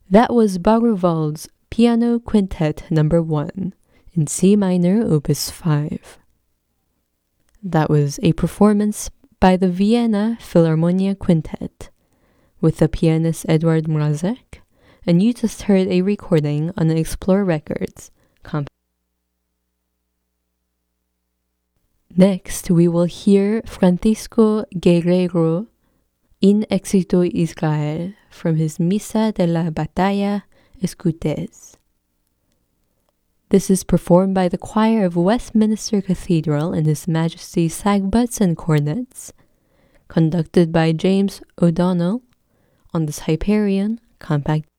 That was Baruwald's Piano Quintet No. 1 in C minor, Opus 5. That was a performance by the Vienna Philharmonia Quintet with the pianist Eduard Mrazek, and you just heard a recording on the Explore Records compact. Next, we will hear Francisco Guerrero In Éxito Israel from his Misa de la Batalla Escutes. This is performed by the choir of Westminster Cathedral in His Majesty's Sagbutts and Cornets, conducted by James O'Donnell on this Hyperion compact.